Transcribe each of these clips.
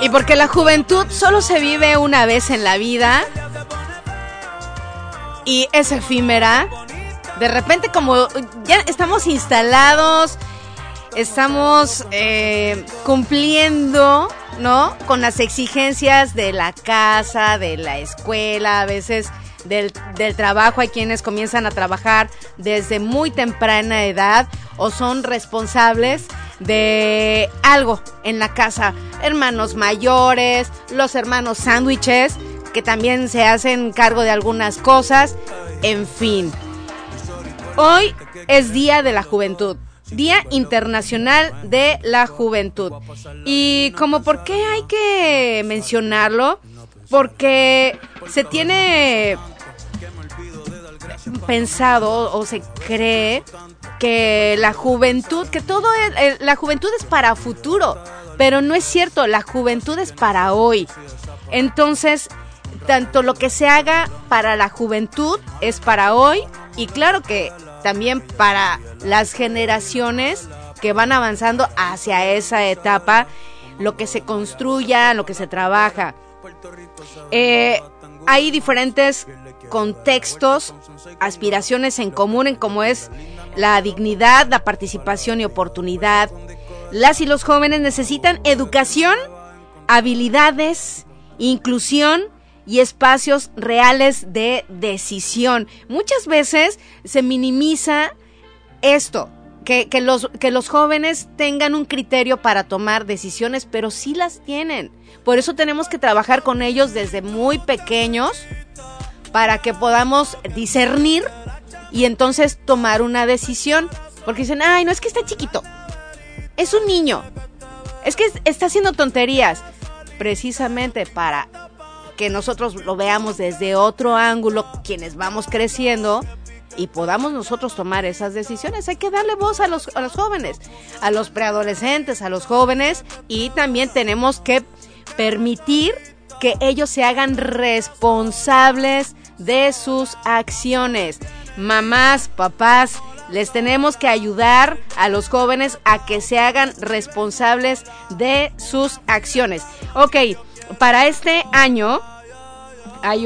Y porque la juventud solo se vive una vez en la vida y es efímera, de repente como ya estamos instalados, estamos cumpliendo, ¿no?, con las exigencias de la casa, de la escuela, a veces del trabajo. Hay quienes comienzan a trabajar desde muy temprana edad o son responsables de algo en la casa, hermanos mayores, los hermanos sándwiches, que también se hacen cargo de algunas cosas, en fin. Hoy es Día de la Juventud, Día Internacional de la Juventud. Y como por qué hay que mencionarlo, porque se tiene pensado o se cree que la juventud, que todo la juventud es para futuro, pero no es cierto, la juventud es para hoy. Entonces, tanto lo que se haga para la juventud es para hoy, y claro que también para las generaciones que van avanzando hacia esa etapa, lo que se construya, lo que se trabaja. Hay diferentes contextos, aspiraciones en común, en cómo es la dignidad, la participación y oportunidad. Las y los jóvenes necesitan educación, habilidades, inclusión y espacios reales de decisión. Muchas veces se minimiza esto, que los jóvenes tengan un criterio para tomar decisiones, pero sí las tienen. Por eso tenemos que trabajar con ellos desde muy pequeños para que podamos discernir y entonces tomar una decisión. Porque dicen, ay, no, es que está chiquito, es un niño, es que está haciendo tonterías. Precisamente para que nosotros lo veamos desde otro ángulo, quienes vamos creciendo, y podamos nosotros tomar esas decisiones. Hay que darle voz a los jóvenes, a los preadolescentes, a los jóvenes, y también tenemos que permitir que ellos se hagan responsables de sus acciones. Mamás, papás, les tenemos que ayudar a los jóvenes a que se hagan responsables de sus acciones. Ok, para este año hay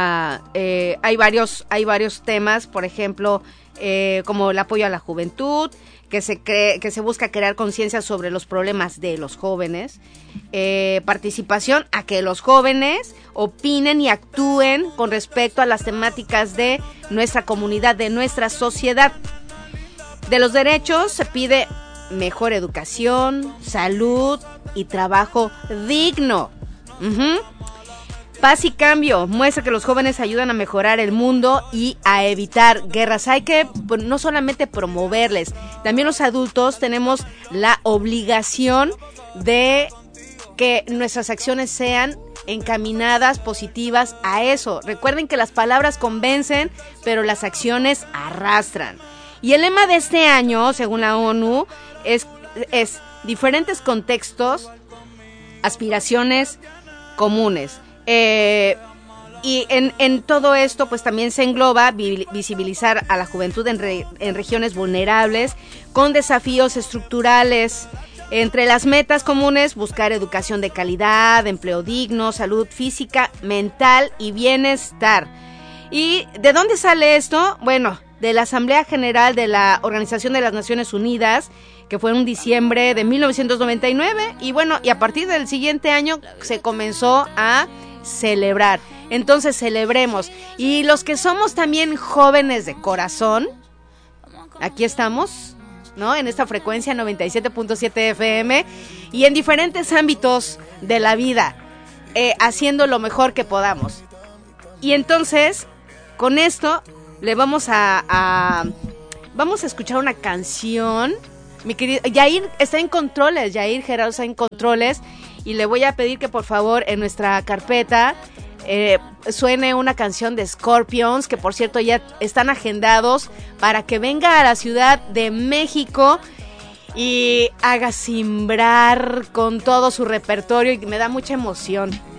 varios temas, por ejemplo, como el apoyo a la juventud, que se busca crear conciencia sobre los problemas de los jóvenes, participación, a que los jóvenes opinen y actúen con respecto a las temáticas de nuestra comunidad, de nuestra sociedad. De los derechos se pide mejor educación, salud y trabajo digno. Paz y cambio muestra que los jóvenes ayudan a mejorar el mundo y a evitar guerras. Hay que no solamente promoverles, también los adultos tenemos la obligación de que nuestras acciones sean encaminadas, positivas a eso. Recuerden que las palabras convencen, pero las acciones arrastran. Y el lema de este año, según la ONU, es diferentes contextos, aspiraciones comunes. Y en todo esto pues también se engloba visibilizar a la juventud en regiones vulnerables con desafíos estructurales. Entre las metas comunes, buscar educación de calidad, empleo digno, salud física, mental y bienestar. ¿Y de dónde sale esto? Bueno, de la Asamblea General de la Organización de las Naciones Unidas, que fue en diciembre de 1999, y bueno, y a partir del siguiente año se comenzó a celebrar. Entonces celebremos. Y los que somos también jóvenes de corazón, aquí estamos, ¿no? En esta frecuencia 97.7 FM y en diferentes ámbitos de la vida, haciendo lo mejor que podamos. Y entonces, con esto, le vamos a escuchar una canción. Mi querido Yair está en controles, Yair Gerardo está en controles, y le voy a pedir que por favor en nuestra carpeta suene una canción de Scorpions, que por cierto ya están agendados para que venga a la Ciudad de México y haga simbrar con todo su repertorio, y me da mucha emoción.